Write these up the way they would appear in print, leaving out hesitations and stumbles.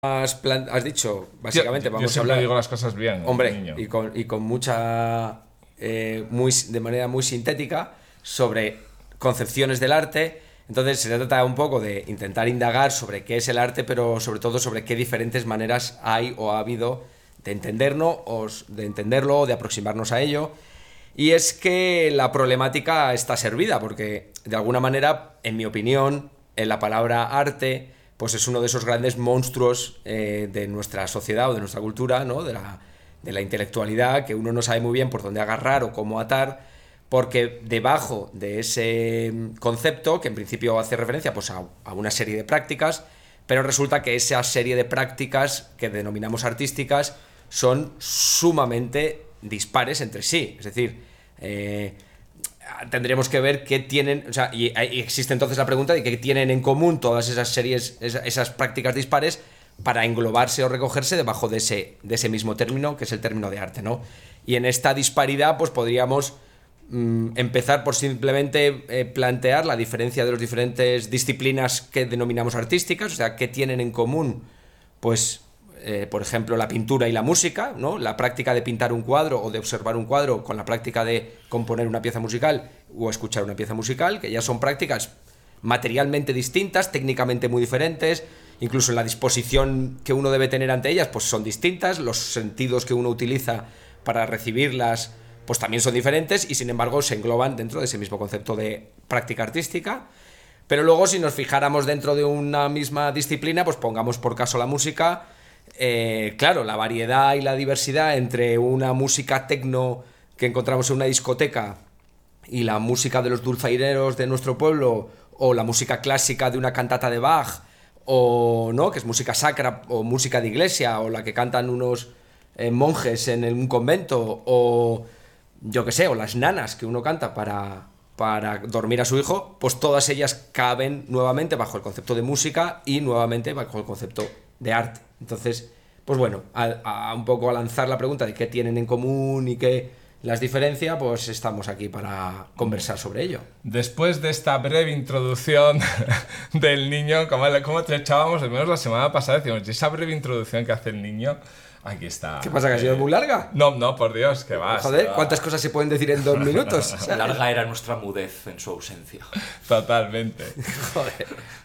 has dicho, básicamente, Yo vamos a siempre hablar, digo las cosas bien, hombre, niño. y con mucha, de manera muy sintética, sobre concepciones del arte. Entonces se trata un poco de intentar indagar sobre qué es el arte, pero sobre todo sobre qué diferentes maneras hay o ha habido de entenderlo o de aproximarnos a ello. Y es que la problemática está servida, porque de alguna manera, en mi opinión, en la palabra arte, pues es uno de esos grandes monstruos de nuestra sociedad o de nuestra cultura, ¿no? De la intelectualidad, que uno no sabe muy bien por dónde agarrar o cómo atar, porque debajo de ese concepto, que en principio hace referencia pues, a una serie de prácticas, pero resulta que esa serie de prácticas que denominamos artísticas son sumamente dispares entre sí. Es decir, tendremos que ver qué tienen, o sea, y existe entonces la pregunta de qué tienen en común todas esas series, esas prácticas dispares para englobarse o recogerse debajo de ese mismo término, que es el término de arte, ¿no? Y en esta disparidad, pues podríamos empezar por simplemente plantear la diferencia de las diferentes disciplinas que denominamos artísticas, o sea, qué tienen en común, pues, por ejemplo, la pintura y la música, ¿no? La práctica de pintar un cuadro o de observar un cuadro con la práctica de componer una pieza musical o escuchar una pieza musical, que ya son prácticas materialmente distintas, técnicamente muy diferentes, incluso en la disposición que uno debe tener ante ellas, pues son distintas, los sentidos que uno utiliza para recibirlas pues también son diferentes y sin embargo se engloban dentro de ese mismo concepto de práctica artística. Pero luego si nos fijáramos dentro de una misma disciplina, pues pongamos por caso la música, claro, la variedad y la diversidad entre una música tecno que encontramos en una discoteca y la música de los dulzaineros de nuestro pueblo, o la música clásica de una cantata de Bach, o no, que es música sacra o música de iglesia, o la que cantan unos monjes en un convento, o yo que sé, o las nanas que uno canta para dormir a su hijo, pues todas ellas caben nuevamente bajo el concepto de música y nuevamente bajo el concepto de arte. Entonces, pues bueno, un poco a lanzar la pregunta de qué tienen en común y qué las diferencia, pues estamos aquí para conversar sobre ello. Después de esta breve introducción del niño, como te echábamos de menos la semana pasada, decíamos, esa breve introducción que hace el niño, aquí está. ¿Qué pasa, que ha sido muy larga? No, por Dios, que va. Joder, ¿cuántas cosas se pueden decir en 2 minutos? Larga era nuestra mudez en su ausencia. Totalmente. Joder.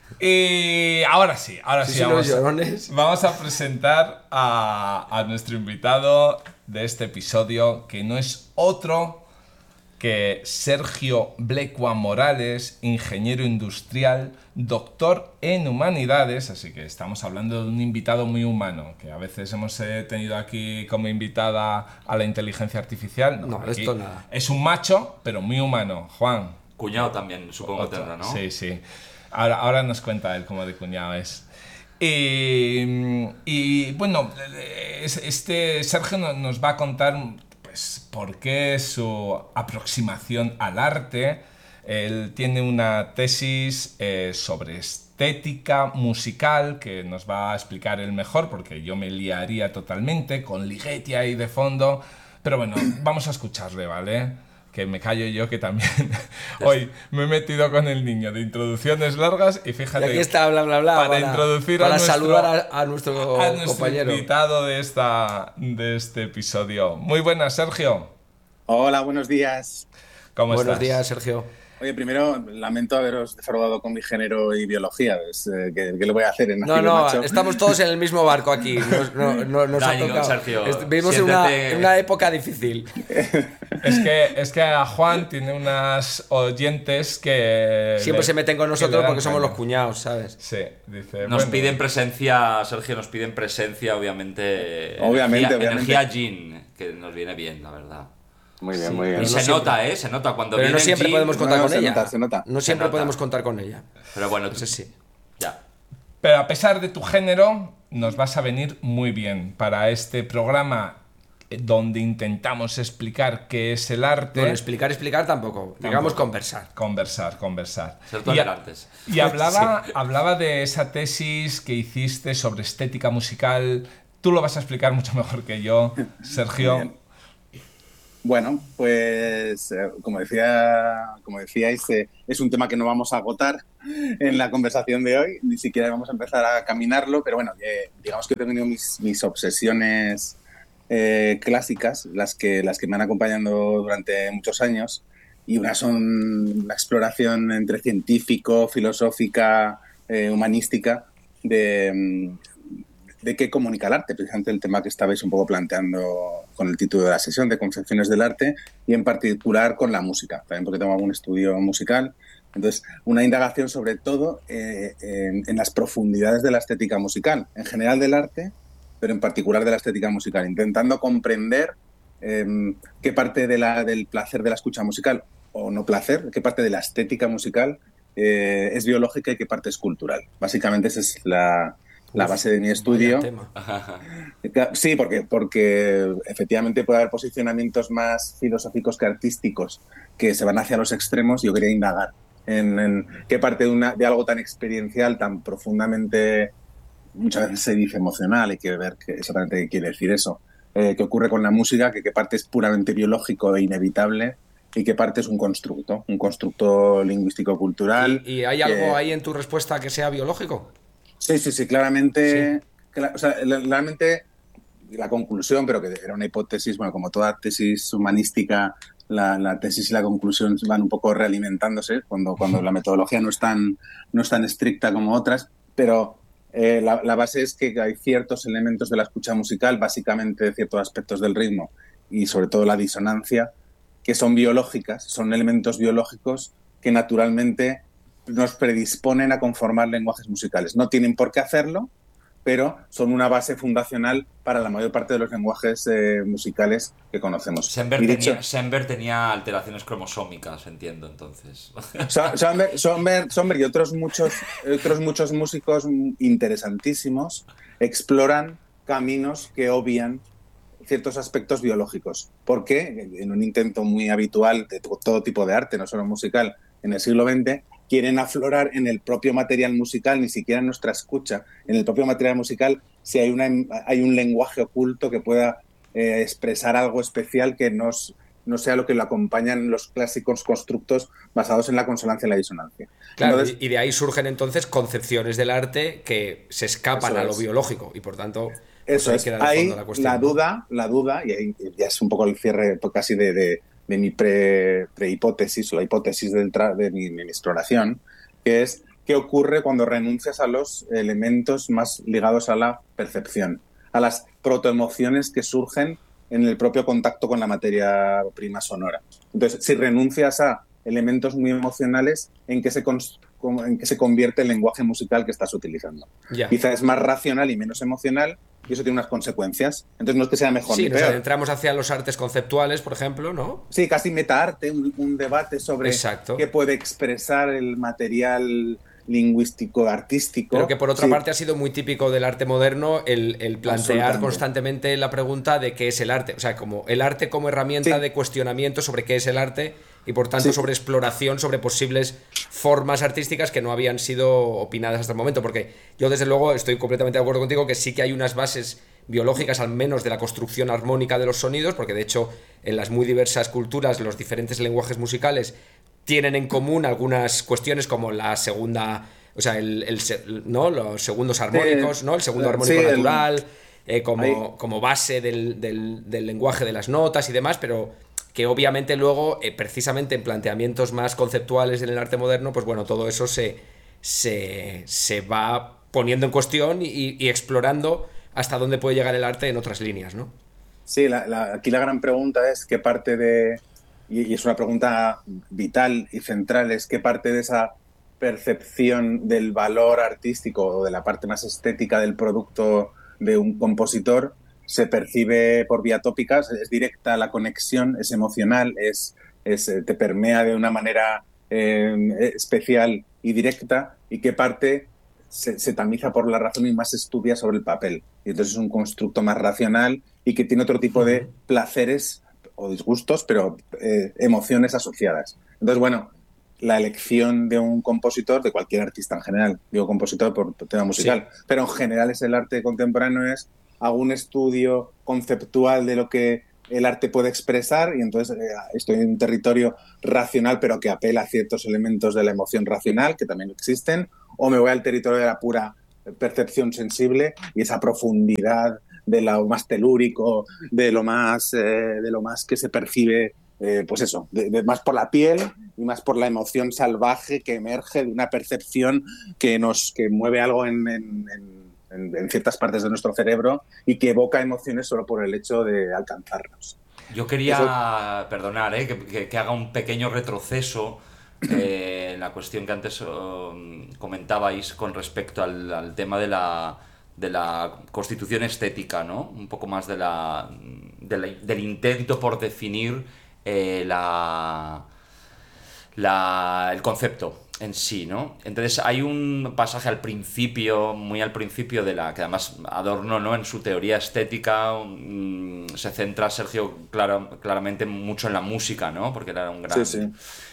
Y ahora sí Llorones. vamos a presentar a nuestro invitado de este episodio, que no es otro que Sergio Blecua Morales, ingeniero industrial, doctor en humanidades, así que estamos hablando de un invitado muy humano, que a veces hemos tenido aquí como invitada a la inteligencia artificial. No, esto nada. Es un macho, pero muy humano. Juan. Cuñado también, supongo que tendrá, ¿no? Sí. Ahora nos cuenta él cómo de cuñado es. Y bueno, este Sergio nos va a contar pues por qué su aproximación al arte. Él tiene una tesis sobre estética musical que nos va a explicar él mejor, porque yo me liaría totalmente con Ligeti ahí de fondo. Pero bueno, vamos a escucharle, ¿vale? Que me callo yo, que también hoy me he metido con el niño de introducciones largas y fíjate. Y aquí está, bla, bla, bla. Para introducir para saludar a nuestro compañero. Invitado de este episodio. Muy buenas, Sergio. Hola, buenos días. ¿Cómo estás? Buenos días, Sergio. Oye, primero lamento haberos defraudado con mi género y biología. ¿Qué le voy a hacer en No, macho? estamos todos en el mismo barco aquí. Nos ha tocado. Sergio, vivimos en una época difícil. Es que a Juan tiene unas oyentes que siempre se meten con nosotros porque somos caña. los cuñados, ¿sabes? Sí, dice. Nos piden presencia, Sergio, obviamente. Obviamente. Energía Jin, que nos viene bien, la verdad. Muy bien, Sí. muy bien. Y se nota cuando Pero viene no el siempre Jin. podemos contar con se ella. nota, se nota. No siempre nota. podemos contar con ella. Pero bueno, Eso sí. ya. Pero a pesar de tu género, nos vas a venir muy bien para este programa donde intentamos explicar qué es el arte. Bueno, explicar tampoco. Digamos conversar. Conversar. Ser tolerantes. Y hablaba de esa tesis que hiciste sobre estética musical. Tú lo vas a explicar mucho mejor que yo, Sergio. Bueno, pues como decíais, es un tema que no vamos a agotar en la conversación de hoy, ni siquiera vamos a empezar a caminarlo, pero bueno, digamos que he tenido mis obsesiones clásicas, las que me han acompañado durante muchos años, y unas son la exploración entre científico, filosófica, humanística, de qué comunica el arte, precisamente el tema que estabais un poco planteando con el título de la sesión, de concepciones del arte, y en particular con la música, también porque tengo algún estudio musical. Entonces, una indagación sobre todo en las profundidades de la estética musical, en general del arte, pero en particular de la estética musical, intentando comprender qué parte del placer de la escucha musical, o no placer, qué parte de la estética musical es biológica y qué parte es cultural. Básicamente esa es la base de mi estudio. Sí, porque efectivamente puede haber posicionamientos más filosóficos que artísticos que se van hacia los extremos. Yo quería indagar en qué parte de algo tan experiencial, tan profundamente, muchas veces se dice emocional, hay que ver exactamente qué quiere decir eso, qué ocurre con la música, qué parte es puramente biológico e inevitable y qué parte es un constructo lingüístico-cultural. ¿Y hay algo ahí en tu respuesta que sea biológico? Sí, claramente. Sí. O sea, realmente la conclusión, pero que era una hipótesis, bueno, como toda tesis humanística, la tesis y la conclusión van un poco realimentándose cuando la metodología no es tan estricta como otras, pero la base es que hay ciertos elementos de la escucha musical, básicamente ciertos aspectos del ritmo y sobre todo la disonancia, que son biológicas, son elementos biológicos que naturalmente nos predisponen a conformar lenguajes musicales. No tienen por qué hacerlo, pero son una base fundacional para la mayor parte de los lenguajes musicales que conocemos. Schoenberg tenía alteraciones cromosómicas, entiendo, entonces. Schoenberg y otros muchos músicos interesantísimos exploran caminos que obvian ciertos aspectos biológicos, porque en un intento muy habitual de todo tipo de arte, no solo musical, en el siglo XX, quieren aflorar en el propio material musical, ni siquiera en nuestra escucha, en el propio material musical, si hay un lenguaje oculto que pueda expresar algo especial que no sea lo que lo acompañan los clásicos constructos basados en la consonancia y la disonancia. Claro, entonces, y de ahí surgen entonces concepciones del arte que se escapan a lo biológico y por tanto... Eso es, ahí la duda, y ahí ya es un poco el cierre casi de mi prehipótesis, o la hipótesis de mi exploración, que es qué ocurre cuando renuncias a los elementos más ligados a la percepción, a las protoemociones que surgen en el propio contacto con la materia prima sonora. Entonces, si renuncias a elementos muy emocionales, ¿en qué se convierte el lenguaje musical que estás utilizando? Yeah. Quizá es más racional y menos emocional, y eso tiene unas consecuencias. Entonces no es que sea mejor ni peor. Nos adentramos hacia los artes conceptuales, por ejemplo, ¿no? Sí, casi metaarte, un debate sobre qué puede expresar el material lingüístico, artístico. Pero que por otra parte ha sido muy típico del arte moderno el plantear constantemente la pregunta de qué es el arte. O sea, como el arte como herramienta de cuestionamiento sobre qué es el arte y por tanto sobre exploración sobre posibles formas artísticas que no habían sido opinadas hasta el momento. Porque yo desde luego estoy completamente de acuerdo contigo que sí que hay unas bases biológicas al menos de la construcción armónica de los sonidos, porque de hecho en las muy diversas culturas los diferentes lenguajes musicales tienen en común algunas cuestiones como la segunda, o sea, los segundos armónicos, ¿no? El segundo armónico natural, como base del lenguaje de las notas y demás, pero que obviamente luego, precisamente en planteamientos más conceptuales en el arte moderno, pues bueno, todo eso se va poniendo en cuestión y explorando hasta dónde puede llegar el arte en otras líneas, ¿no? Sí, aquí la gran pregunta es qué parte de... Y es una pregunta vital y central, es qué parte de esa percepción del valor artístico o de la parte más estética del producto de un compositor se percibe por vía tópica, es directa la conexión, es emocional, te permea de una manera especial y directa, y qué parte se tamiza por la razón y más estudia sobre el papel. Y entonces es un constructo más racional y que tiene otro tipo de placeres o disgustos, pero emociones asociadas. Entonces, bueno, la elección de un compositor, de cualquier artista en general, digo compositor por tema musical, pero en general es el arte contemporáneo, es algún estudio conceptual de lo que el arte puede expresar, y entonces estoy en un territorio racional pero que apela a ciertos elementos de la emoción racional que también existen, o me voy al territorio de la pura percepción sensible y esa profundidad de lo más telúrico, de lo más que se percibe, pues eso, más por la piel y más por la emoción salvaje que emerge de una percepción que mueve algo en ciertas partes de nuestro cerebro y que evoca emociones solo por el hecho de alcanzarnos. Yo quería, perdonar, que haga un pequeño retroceso en la cuestión que antes comentabais con respecto al tema de la constitución estética, ¿no? Un poco más del intento por definir el concepto en sí, ¿no? Entonces hay un pasaje muy al principio que además Adorno, ¿no? En su teoría estética se centra Sergio claramente mucho en la música, ¿no? Porque era un gran... Sí.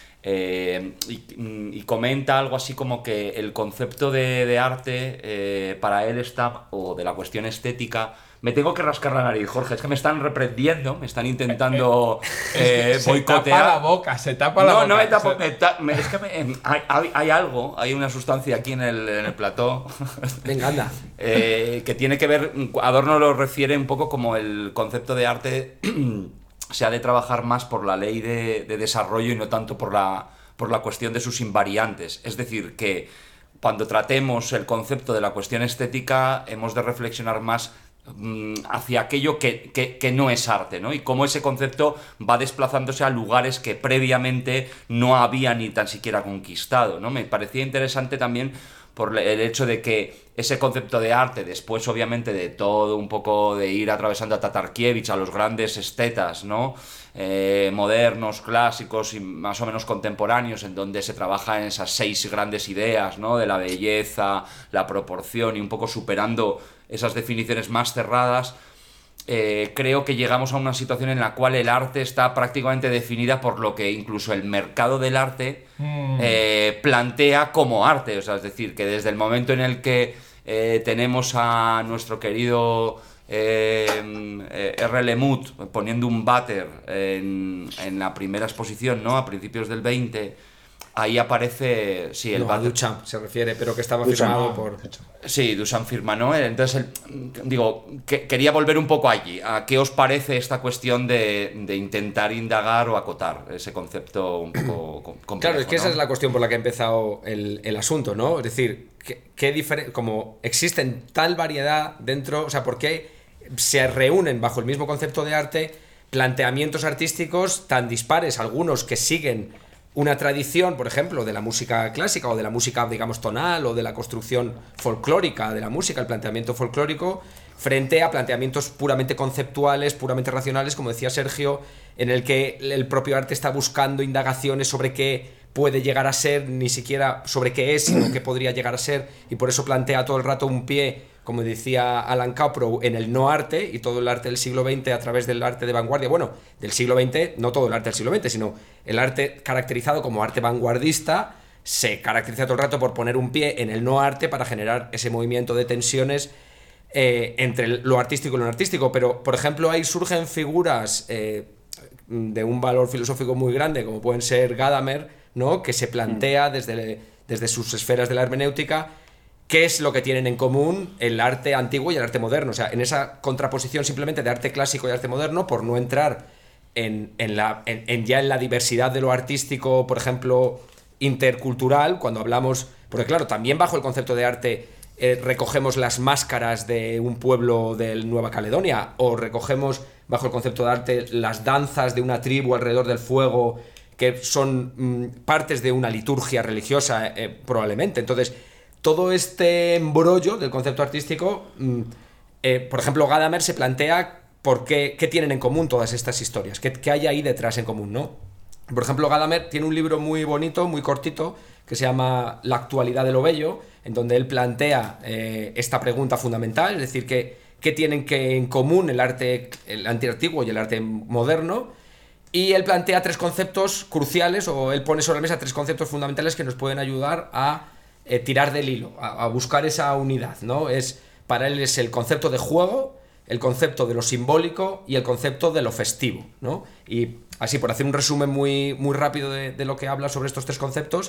Y comenta algo así como que el concepto de arte para él o de la cuestión estética. Me tengo que rascar la nariz, Jorge, es que me están reprendiendo, me están intentando boicotear. Se tapa la boca, se tapa la boca. No me tapo, es que hay algo, hay una sustancia aquí en el plató. Venga, anda. Que tiene que ver, Adorno lo refiere un poco como el concepto de arte se ha de trabajar más por la ley de desarrollo y no tanto por la cuestión de sus invariantes. Es decir, que cuando tratemos el concepto de la cuestión estética hemos de reflexionar más hacia aquello que no es arte, ¿no? Y cómo ese concepto va desplazándose a lugares que previamente no había ni tan siquiera conquistado, ¿no? Me parecía interesante también por el hecho de que ese concepto de arte, después obviamente de todo un poco de ir atravesando a Tatarkiewicz, a los grandes estetas, ¿no? Modernos, clásicos y más o menos contemporáneos, en donde se trabaja en esas 6 grandes ideas, ¿no? De la belleza, la proporción y un poco superando esas definiciones más cerradas. Creo que llegamos a una situación en la cual el arte está prácticamente definida por lo que incluso el mercado del arte plantea como arte. O sea, es decir, que desde el momento en el que tenemos a nuestro querido R. Lemut poniendo un váter en la primera exposición, ¿no? A principios del 20, ahí aparece, sí, el váter. Duchamp se refiere, pero que estaba firmado por... Sí, Duchamp firma, ¿no? Entonces, quería volver un poco allí. ¿A qué os parece esta cuestión de intentar indagar o acotar ese concepto un poco complejo? Claro, es que ¿no? esa es la cuestión por la que ha empezado el asunto, ¿no? Es decir, como existen tal variedad dentro, o sea, ¿por qué se reúnen bajo el mismo concepto de arte planteamientos artísticos tan dispares? Algunos que siguen una tradición, por ejemplo, de la música clásica o de la música, digamos, tonal o de la construcción folclórica de la música, el planteamiento folclórico, frente a planteamientos puramente conceptuales, puramente racionales, como decía Sergio, en el que el propio arte está buscando indagaciones sobre qué puede llegar a ser, ni siquiera sobre qué es, sino qué podría llegar a ser, y por eso plantea todo el rato un pie, como decía Alan Cowprow, en el no arte, y todo el arte del siglo XX a través del arte de vanguardia, bueno, del siglo XX, no todo el arte del siglo XX, sino el arte caracterizado como arte vanguardista, se caracteriza todo el rato por poner un pie en el no arte para generar ese movimiento de tensiones entre lo artístico y lo no artístico. Pero, por ejemplo, ahí surgen figuras de un valor filosófico muy grande, como pueden ser Gadamer, ¿no? Que se plantea desde sus esferas de la hermenéutica qué es lo que tienen en común el arte antiguo y el arte moderno. O sea, en esa contraposición simplemente de arte clásico y arte moderno, por no entrar en la diversidad de lo artístico, por ejemplo, intercultural, cuando hablamos... Porque claro, también bajo el concepto de arte recogemos las máscaras de un pueblo de Nueva Caledonia, o recogemos bajo el concepto de arte las danzas de una tribu alrededor del fuego, que son partes de una liturgia religiosa, probablemente. Entonces, todo este embrollo del concepto artístico, por ejemplo, Gadamer se plantea qué tienen en común todas estas historias, qué hay ahí detrás en común, ¿no? Por ejemplo, Gadamer tiene un libro muy bonito, muy cortito, que se llama La actualidad de lo bello, en donde él plantea esta pregunta fundamental, es decir, qué tienen en común el antiantiguo y el arte moderno. Y él plantea 3 conceptos cruciales, o él pone sobre la mesa 3 conceptos fundamentales que nos pueden ayudar a tirar del hilo, a buscar esa unidad, ¿no? Para él es el concepto de juego, el concepto de lo simbólico y el concepto de lo festivo, ¿no? Y así, por hacer un resumen muy, muy rápido de lo que habla sobre estos tres conceptos,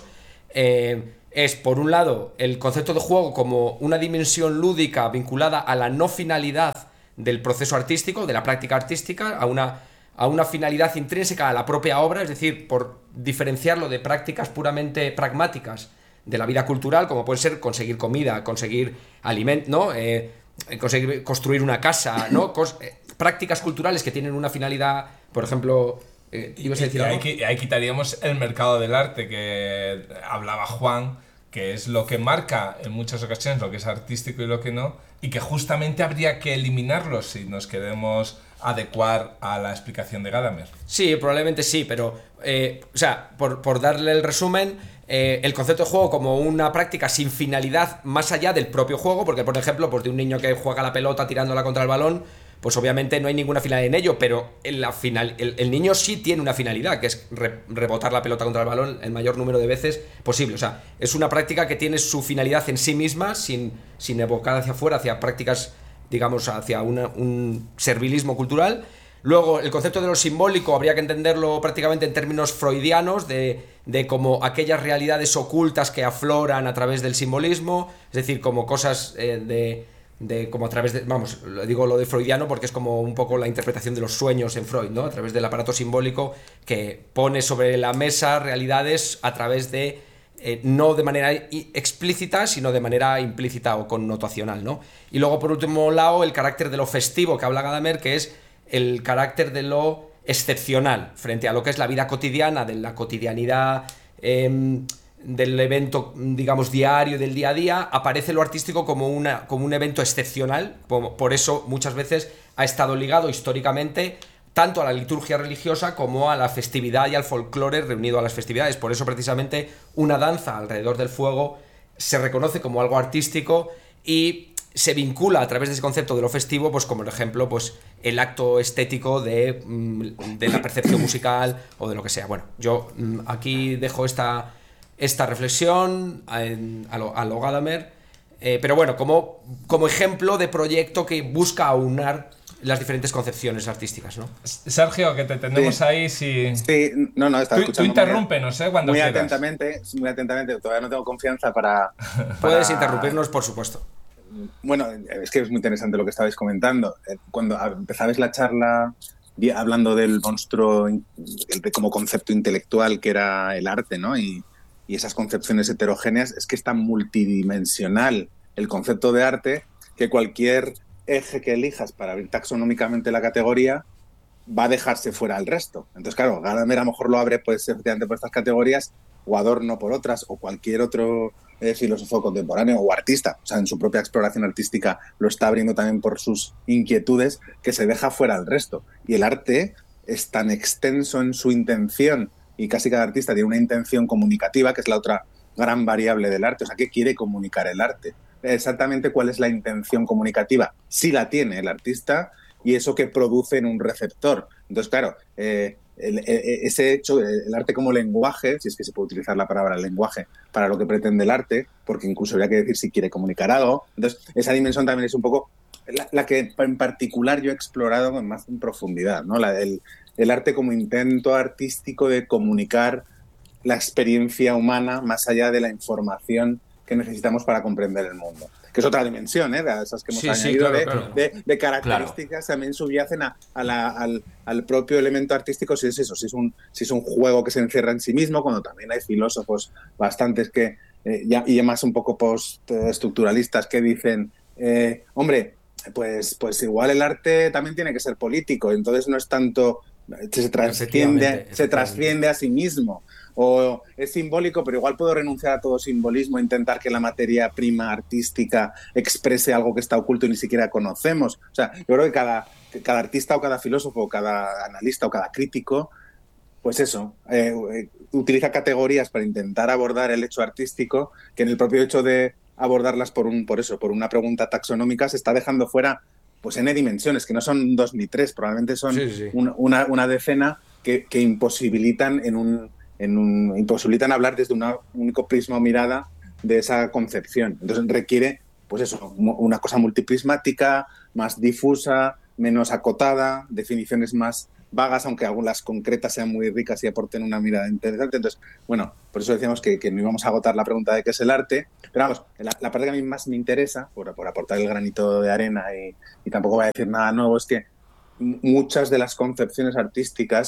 es, por un lado, el concepto de juego como una dimensión lúdica vinculada a la no finalidad del proceso artístico, de la práctica artística, a una finalidad intrínseca a la propia obra, es decir, por diferenciarlo de prácticas puramente pragmáticas de la vida cultural, como puede ser conseguir comida, conseguir alimento, ¿no? Conseguir construir una casa, ¿no? Prácticas culturales que tienen una finalidad, por ejemplo... ¿ibas a decir algo? Ahí quitaríamos el mercado del arte que hablaba Juan, que es lo que marca en muchas ocasiones lo que es artístico y lo que no, y que justamente habría que eliminarlo si nos queremos adecuar a la explicación de Gadamer. Sí, probablemente sí, pero o sea, por darle el resumen, el concepto de juego como una práctica sin finalidad más allá del propio juego, porque por ejemplo, pues de un niño que juega la pelota tirándola contra el balón, pues obviamente no hay ninguna finalidad en ello, pero el niño sí tiene una finalidad, que es rebotar la pelota contra el balón el mayor número de veces posible. O sea, es una práctica que tiene su finalidad en sí misma, sin evocar hacia afuera, hacia prácticas, digamos, hacia un servilismo cultural. Luego, el concepto de lo simbólico habría que entenderlo prácticamente en términos freudianos, de como aquellas realidades ocultas que afloran a través del simbolismo, es decir, como cosas como a través de, vamos, digo lo de freudiano porque es como un poco la interpretación de los sueños en Freud, ¿no? A través del aparato simbólico que pone sobre la mesa realidades a través de, no de manera explícita, sino de manera implícita o connotacional, ¿no? Y luego, por último lado, el carácter de lo festivo que habla Gadamer, que es el carácter de lo excepcional frente a lo que es la vida cotidiana, de la cotidianidad, del evento, digamos, diario, del día a día. Aparece lo artístico como un evento excepcional, por eso muchas veces ha estado ligado históricamente tanto a la liturgia religiosa como a la festividad y al folclore reunido a las festividades. Por eso precisamente una danza alrededor del fuego se reconoce como algo artístico y se vincula a través de ese concepto de lo festivo, pues como por ejemplo, pues el acto estético de la percepción musical o de lo que sea. Bueno, yo aquí dejo esta reflexión a lo Gadamer, pero bueno, como ejemplo de proyecto que busca aunar las diferentes concepciones artísticas, ¿no? Sergio, que te tenemos ahí, si... Sí, no, estaba escuchando. Tú interrúmpenos, cuando muy quieras. Muy atentamente, todavía no tengo confianza para... Puedes interrumpirnos, por supuesto. Bueno, es que es muy interesante lo que estabais comentando. Cuando empezabais la charla hablando del monstruo como concepto intelectual que era el arte, ¿no? Y esas concepciones heterogéneas, es que es tan multidimensional el concepto de arte que cualquier eje que elijas para abrir taxonómicamente la categoría va a dejarse fuera al resto. Entonces, claro, Gadamer a lo mejor lo abre pues, efectivamente por estas categorías, o Adorno por otras, o cualquier otro filósofo contemporáneo o artista. O sea, en su propia exploración artística lo está abriendo también por sus inquietudes, que se deja fuera al resto. Y el arte es tan extenso en su intención, y casi cada artista tiene una intención comunicativa, que es la otra gran variable del arte. O sea, ¿qué quiere comunicar el arte? Exactamente cuál es la intención comunicativa, si la tiene el artista, y eso que produce en un receptor. Entonces, claro, ese hecho, el arte como lenguaje, si es que se puede utilizar la palabra lenguaje para lo que pretende el arte, porque incluso habría que decir si quiere comunicar algo. Entonces, esa dimensión también es un poco la que en particular yo he explorado con más en profundidad, ¿no? El arte como intento artístico de comunicar la experiencia humana más allá de la información que necesitamos para comprender el mundo. Que es otra dimensión, de esas que hemos añadido, claro. De características también subyacen al propio elemento artístico, si es eso, si es un juego que se encierra en sí mismo, cuando también hay filósofos bastantes que, y además un poco postestructuralistas, que dicen, hombre, pues igual el arte también tiene que ser político, entonces no es tanto... Se trasciende a sí mismo, o es simbólico, pero igual puedo renunciar a todo simbolismo e intentar que la materia prima artística exprese algo que está oculto y ni siquiera conocemos. O sea, yo creo que cada artista o cada filósofo o cada analista o cada crítico, pues eso, utiliza categorías para intentar abordar el hecho artístico, que en el propio hecho de abordarlas por una pregunta taxonómica se está dejando fuera pues N dimensiones, que no son 2 ni 3, probablemente son una decena que imposibilitan imposibilitan hablar desde un único prisma o mirada de esa concepción. Entonces requiere, pues eso, una cosa multiprismática, más difusa, menos acotada, definiciones más vagas, aunque algunas concretas sean muy ricas y aporten una mirada interesante. Entonces, bueno, por eso decíamos que no íbamos a agotar la pregunta de qué es el arte, pero vamos, la parte que a mí más me interesa, por aportar el granito de arena y tampoco voy a decir nada nuevo, es que muchas de las concepciones artísticas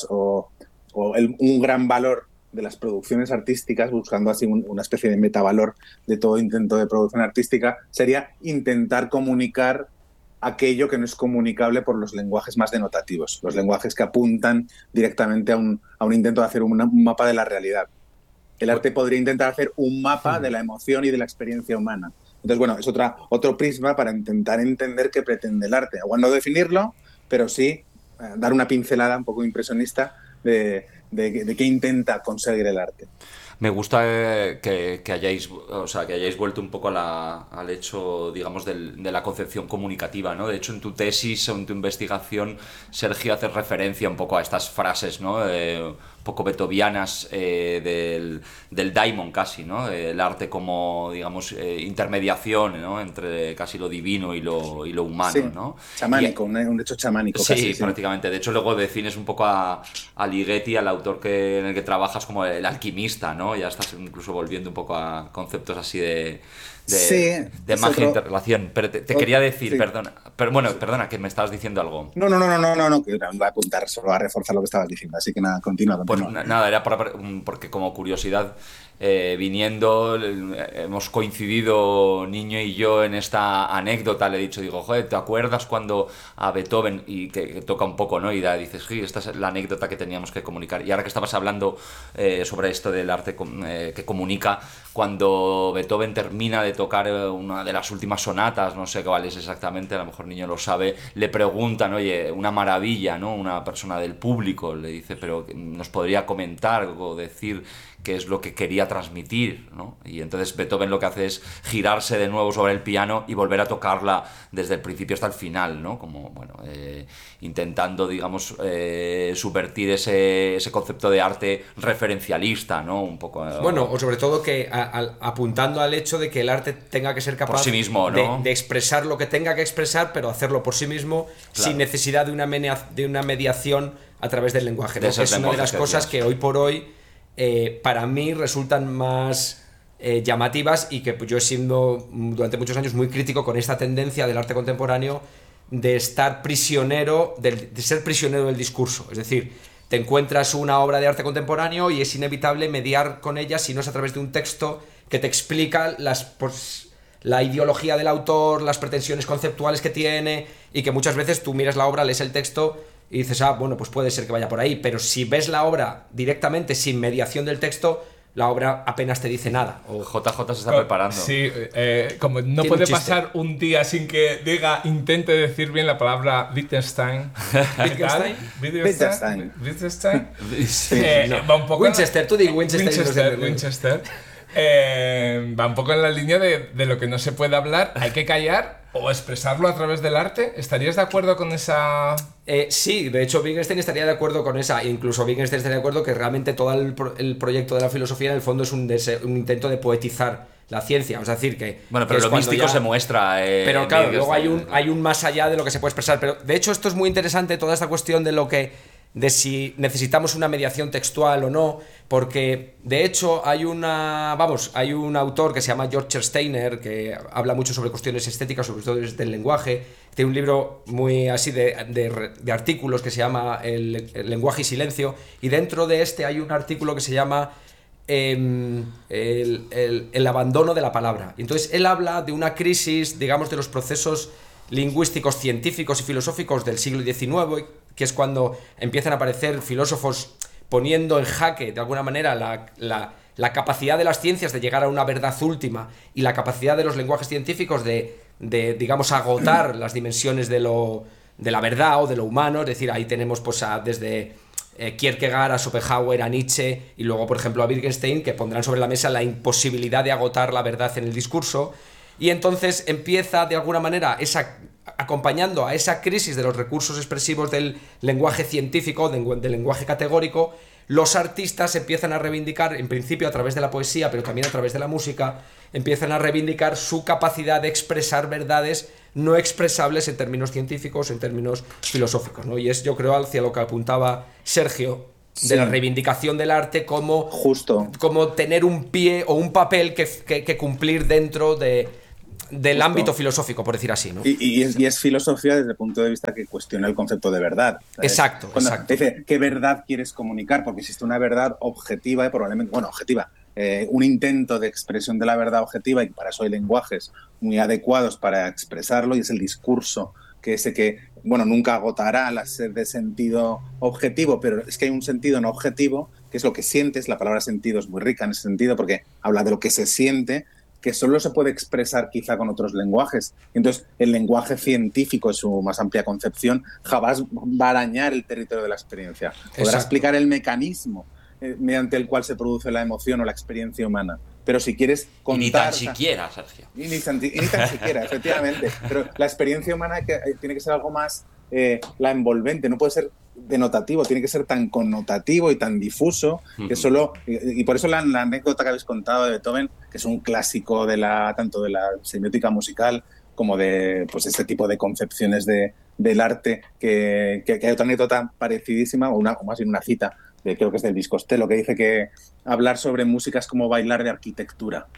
un gran valor de las producciones artísticas, buscando así una especie de metavalor de todo intento de producción artística, sería intentar comunicar aquello que no es comunicable por los lenguajes más denotativos, los lenguajes que apuntan directamente a un intento de hacer un mapa de la realidad. El arte podría intentar hacer un mapa de la emoción y de la experiencia humana. Entonces, bueno, es otro prisma para intentar entender qué pretende el arte. Igual no definirlo, pero sí dar una pincelada un poco impresionista de qué intenta conseguir el arte. Me gusta que hayáis vuelto un poco al hecho, digamos, de la concepción comunicativa, ¿no? De hecho, en tu tesis o en tu investigación, Sergio, hace referencia un poco a estas frases, ¿no? Un poco beethovianas del daimon casi, ¿no? El arte como, digamos, intermediación, ¿no? Entre casi lo divino y lo humano, sí, ¿no? Chamánico, un hecho chamánico. Sí, casi, prácticamente. De hecho, luego defines un poco a Ligeti, al autor en el que trabajas, como el alquimista, ¿no? Ya estás incluso volviendo un poco a conceptos así de magia e interrelación. Pero te quería decir, sí. Perdona, que me estabas diciendo algo. No, que iba a apuntar, solo a reforzar lo que estabas diciendo, así que nada, continúa. Pues nada, era porque como curiosidad, viniendo, hemos coincidido Niño y yo en esta anécdota, le he dicho, digo, joder, ¿te acuerdas cuando a Beethoven, y que toca un poco, ¿no? Y dices, sí, esta es la anécdota que teníamos que comunicar. Y ahora que estabas hablando sobre esto del arte que comunica, cuando Beethoven termina de tocar una de las últimas sonatas, no sé cuál es exactamente, a lo mejor Niño lo sabe, le preguntan, oye, una maravilla, ¿no? Una persona del público le dice, pero ¿nos podría comentar o decir qué es lo que quería transmitir, ¿no? Y entonces Beethoven lo que hace es girarse de nuevo sobre el piano y volver a tocarla desde el principio hasta el final, ¿no? Como, bueno, intentando, digamos, subvertir ese concepto de arte referencialista, ¿no? Un poco... Bueno, o sobre todo que apuntando al hecho de que el arte tenga que ser capaz por sí mismo, ¿no? de expresar lo que tenga que expresar, pero hacerlo por sí mismo, claro, sin necesidad de una mediación a través del lenguaje, ¿no? Que es una de las cosas que hoy por hoy para mí resultan más llamativas, y que pues, yo he sido durante muchos años muy crítico con esta tendencia del arte contemporáneo de estar prisionero, de ser prisionero del discurso. Es decir, te encuentras una obra de arte contemporáneo y es inevitable mediar con ella si no es a través de un texto que te explica la ideología del autor, las pretensiones conceptuales que tiene, y que muchas veces tú miras la obra, lees el texto y dices, bueno, pues puede ser que vaya por ahí, pero si ves la obra directamente sin mediación del texto, la obra apenas te dice nada. JJ se está preparando. Sí, como no puede pasar un día sin que intente decir bien la palabra Wittgenstein. Wittgenstein. Sí, no. Va un poco Winchester, tú di Winchester. Winchester. Va un poco en la línea de lo que no se puede hablar, hay que callar o expresarlo a través del arte. ¿Estarías de acuerdo con esa...? Sí, de hecho Wittgenstein estaría de acuerdo con esa. Incluso Wittgenstein estaría de acuerdo que realmente todo el proyecto de la filosofía en el fondo es un intento de poetizar la ciencia. Es decir, que... Bueno, pero que lo místico se muestra... pero claro, luego hay un más allá de lo que se puede expresar. Pero de hecho esto es muy interesante, toda esta cuestión de si necesitamos una mediación textual o no, porque de hecho hay un autor que se llama George Steiner, que habla mucho sobre cuestiones estéticas, sobre todo del lenguaje. Tiene un libro muy así de artículos que se llama el lenguaje y silencio, y dentro de este hay un artículo que se llama el abandono de la palabra. Y entonces él habla de una crisis, digamos, de los procesos lingüísticos, científicos y filosóficos del siglo XIX, que es cuando empiezan a aparecer filósofos poniendo en jaque, de alguna manera, la capacidad de las ciencias de llegar a una verdad última, y la capacidad de los lenguajes científicos de digamos, agotar las dimensiones de la verdad o de lo humano. Es decir, ahí tenemos pues desde Kierkegaard a Schopenhauer, a Nietzsche, y luego, por ejemplo, a Wittgenstein, que pondrán sobre la mesa la imposibilidad de agotar la verdad en el discurso. Y entonces empieza, de alguna manera, acompañando a esa crisis de los recursos expresivos del lenguaje científico, del lenguaje categórico, los artistas empiezan a reivindicar, en principio a través de la poesía, pero también a través de la música, empiezan a reivindicar su capacidad de expresar verdades no expresables en términos científicos, en términos filosóficos, ¿no? Y es, yo creo, hacia lo que apuntaba Sergio, de la reivindicación del arte como, como tener un pie o un papel que cumplir dentro del ámbito filosófico, por decir así, ¿no? Y es filosofía desde el punto de vista que cuestiona el concepto de verdad. ¿Sabes? Exacto. Dice, ¿qué verdad quieres comunicar? Porque existe una verdad objetiva y probablemente, bueno, objetiva, un intento de expresión de la verdad objetiva, y para eso hay lenguajes muy adecuados para expresarlo, y es el discurso, que bueno, nunca agotará la sed de sentido objetivo, pero es que hay un sentido no objetivo, que es lo que sientes. La palabra sentido es muy rica en ese sentido porque habla de lo que se siente, que solo se puede expresar quizá con otros lenguajes. Entonces, el lenguaje científico, en su más amplia concepción, jamás va a arañar el territorio de la experiencia. Podrá explicar el mecanismo mediante el cual se produce la emoción o la experiencia humana. Pero si quieres contar... Y ni tan siquiera, Sergio. Y ni tan siquiera, efectivamente. Pero la experiencia humana tiene que ser algo más la envolvente, no puede ser denotativo, tiene que ser tan connotativo y tan difuso que solo... Y por eso la anécdota que habéis contado de Beethoven, que es un clásico tanto de la semiótica musical como de pues este tipo de concepciones del arte, que hay otra anécdota parecidísima, o más bien una cita, creo que es del Viscostello, que dice que hablar sobre música es como bailar de arquitectura.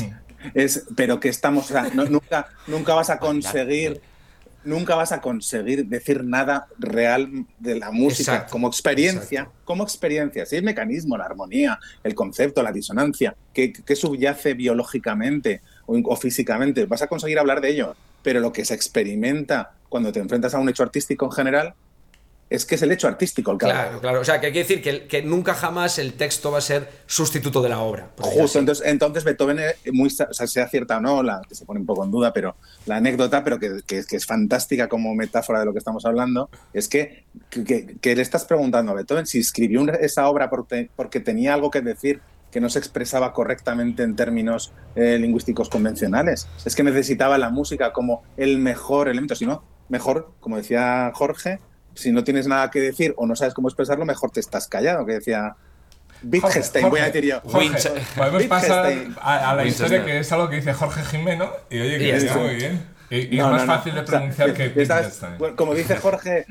Pero que estamos... O sea, nunca vas a conseguir... Nunca vas a conseguir decir nada real de la música como experiencia. Como experiencia. Sí, el mecanismo, la armonía, el concepto, la disonancia, que subyace biológicamente o físicamente. Vas a conseguir hablar de ello. Pero lo que se experimenta cuando te enfrentas a un hecho artístico en general es que es el hecho artístico el que Claro. O sea, que hay que decir que nunca jamás el texto va a ser sustituto de la obra. Justo, entonces Beethoven se acierta o no, que se pone un poco en duda, pero la anécdota, pero que es fantástica como metáfora de lo que estamos hablando, es que le estás preguntando a Beethoven si escribió esa obra porque tenía algo que decir que no se expresaba correctamente en términos lingüísticos convencionales. Es que necesitaba la música como el mejor elemento, si no, mejor, como decía Jorge, si no tienes nada que decir o no sabes cómo expresarlo, mejor te estás callado, que decía Wittgenstein, voy a decir yo. Podemos pasar a la historia, que es algo que dice Jorge Jimeno, y oye, que está muy bien. Y es más fácil de pronunciar que Wittgenstein. Como dice Jorge,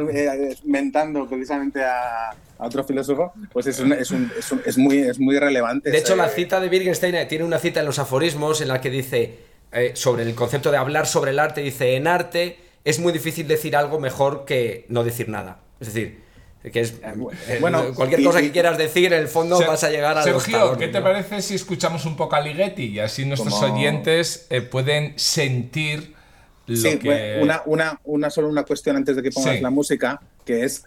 mentando precisamente a otro filósofo, pues es muy relevante. De hecho, la cita de Wittgenstein tiene una cita en los aforismos en la que dice, sobre el concepto de hablar sobre el arte, dice, en arte es muy difícil decir algo mejor que no decir nada. Es decir, que es cualquier cosa que quieras decir, en el fondo vas a llegar a Sergio, ¿qué te parece si escuchamos un poco a Ligeti? Y así nuestros oyentes pueden sentir lo que... Solo una cuestión antes de que pongas la música, que es,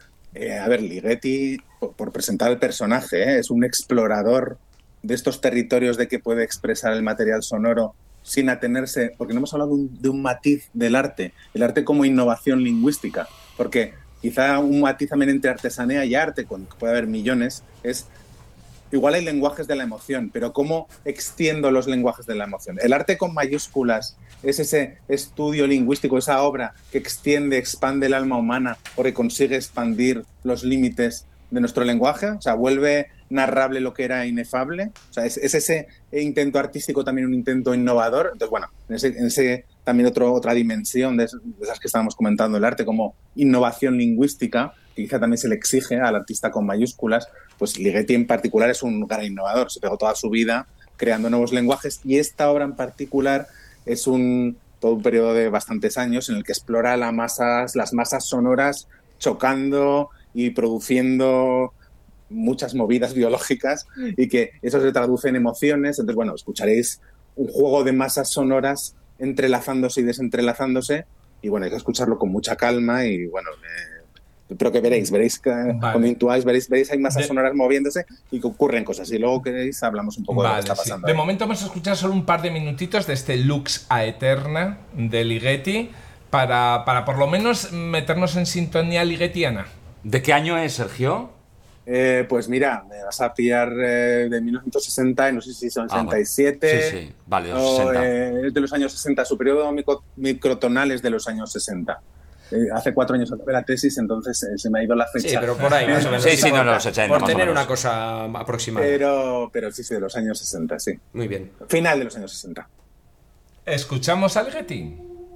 Ligeti, por presentar el personaje, es un explorador de estos territorios de que puede expresar el material sonoro sin atenerse, porque no hemos hablado de un matiz del arte, el arte como innovación lingüística, porque quizá un matiz también entre artesanía y arte, cuando puede haber millones, es igual hay lenguajes de la emoción, pero ¿cómo extiendo los lenguajes de la emoción? El arte con mayúsculas es ese estudio lingüístico, esa obra que extiende, expande el alma humana o que consigue expandir los límites de nuestro lenguaje, o sea, vuelve narrable lo que era inefable, o sea, es ese intento artístico también un intento innovador. Entonces, bueno, en ese también otra dimensión de esas que estábamos comentando, el arte como innovación lingüística, que quizá también se le exige al artista con mayúsculas, pues Ligeti en particular es un gran innovador, se pegó toda su vida creando nuevos lenguajes, y esta obra en particular es todo un periodo de bastantes años en el que explora las masas sonoras chocando y produciendo muchas movidas biológicas, y que eso se traduce en emociones. Entonces, bueno, escucharéis un juego de masas sonoras entrelazándose y desentrelázándose, y bueno, hay que escucharlo con mucha calma, y bueno, pero que veréis que cuando intuáis, veréis hay masas sonoras moviéndose y que ocurren cosas, y luego queréis hablamos un poco de lo que está pasando. De momento vamos a escuchar solo un par de minutitos de este Lux Aeterna de Ligeti para por lo menos meternos en sintonía ligetiana. ¿De qué año es, Sergio? Pues mira, me vas a pillar de 1960, no sé si son 67. Sí, vale, de los 60. Es de los años 60, su periodo microtonal es de los años 60. Hace 4 años acabé la tesis, entonces se me ha ido la fecha. Sí, pero por ahí más o menos. Sí, no, los 80. Por más o tener menos. una cosa aproximada. Pero sí, de los años 60, sí. Muy bien. Final de los años 60. ¿Escuchamos al Getty?